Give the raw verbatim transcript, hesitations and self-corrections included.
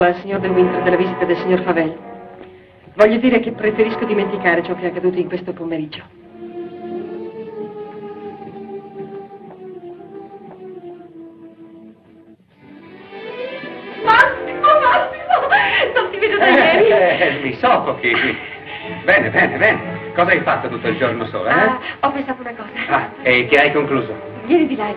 Al signor De Winter della visita del signor Favel. Voglio dire che preferisco dimenticare ciò che è accaduto in questo pomeriggio. Massimo, Massimo! Non ti vedo da ieri! Eh, eh, mi soffochi. Bene, bene, bene. Cosa hai fatto tutto il giorno solo, eh? Ah, ho pensato una cosa. Ah, e che hai concluso? Vieni di là.